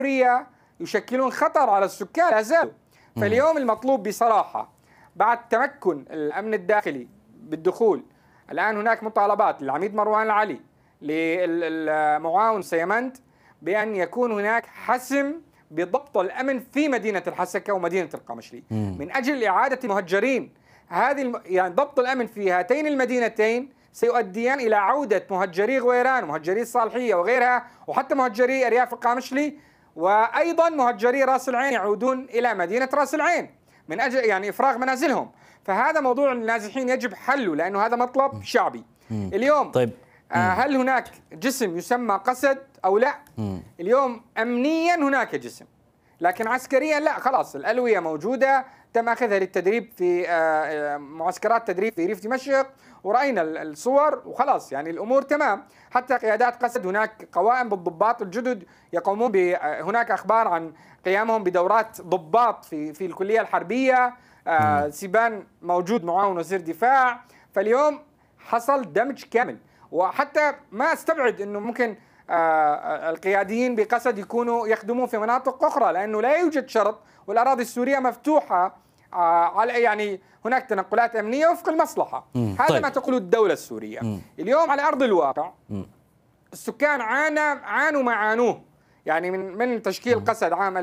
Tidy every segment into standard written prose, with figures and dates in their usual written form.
سوريا يشكلون خطر على السكان لا زالوا. فاليوم المطلوب بصراحة بعد تمكن الأمن الداخلي بالدخول، الآن هناك مطالبات للعميد مروان العلي للمعاون سيمنت بأن يكون هناك حسم بضبط الأمن في مدينة الحسكة ومدينة القمشلي من أجل إعادة المهجرين. يعني ضبط الأمن في هاتين المدينتين سيؤديان إلى عودة مهجري غويران ومهجري الصالحية وغيرها، وحتى مهجري أرياف القامشلي، وأيضا مهجري راس العين يعودون إلى مدينة راس العين من أجل يعني إفراغ منازلهم. فهذا موضوع النازحين يجب حله لأنه هذا مطلب شعبي. اليوم طيب هل هناك جسم يسمى قسد أو لا؟ اليوم أمنيا هناك جسم، لكن عسكريا لا، خلاص الألوية موجودة، تم أخذها للتدريب في معسكرات تدريب في ريف دمشق ورأينا الصور وخلاص، يعني الأمور تمام. حتى قيادات قسد هناك قوائم بالضباط الجدد يقومون هناك أخبار عن قيامهم بدورات ضباط في الكلية الحربية. سيبان موجود معاون وزير دفاع. فاليوم حصل دمج كامل، وحتى ما استبعد أنه ممكن القياديين بقسد يكونوا يخدمون في مناطق أخرى، لأنه لا يوجد شرط والأراضي السورية مفتوحة على يعني هناك تنقلات أمنية وفق المصلحة. هذا طيب. ما تقوله الدولة السورية. اليوم على أرض الواقع السكان عانوا ما عانوه، يعني من تشكيل قسد عام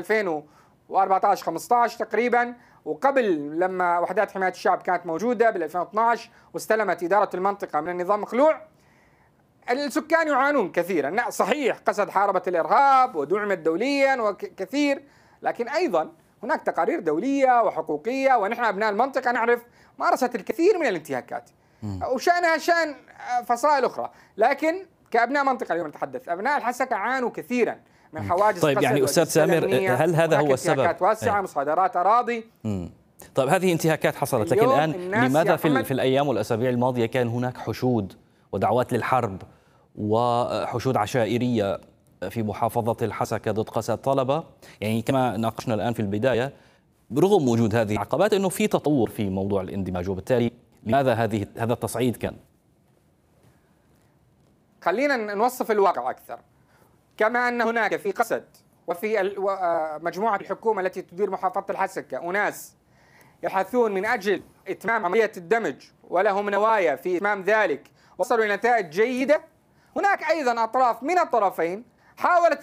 2014-15 تقريبا، وقبل لما وحدات حماية الشعب كانت موجودة بال 2012 واستلمت إدارة المنطقة من النظام مخلوع. السكان يعانون كثيرا. صحيح قسد حاربت الإرهاب ودعمت دوليا وكثير، لكن أيضا هناك تقارير دولية وحقوقية، ونحن أبناء المنطقة نعرف مارست الكثير من الانتهاكات وشأنها شأن فصائل أخرى. لكن كأبناء منطقة اليوم نتحدث، أبناء الحسكة عانوا كثيرا من حواجز. طيب يعني أستاذ سامر، هل هذا هو السبب؟ انتهاكات واسعة، مصادرات أراضي. طيب هذه انتهاكات حصلت، لكن الآن لماذا في الأيام والأسابيع الماضية كان هناك حشود ودعوات للحرب وحشود عشائرية في محافظة الحسكة ضد قسد طلبة؟ يعني كما ناقشنا الآن في البداية، برغم وجود هذه العقبات أنه في تطور في موضوع الاندماج، وبالتالي لماذا هذا التصعيد كان؟ خلينا نوصف الواقع أكثر. كما أن هناك في قسد وفي مجموعة الحكومة التي تدير محافظة الحسكة أناس يبحثون من أجل إتمام عملية الدمج ولهم نوايا في إتمام ذلك، وصلوا إلى نتائج جيدة، هناك أيضا أطراف من الطرفين حاولت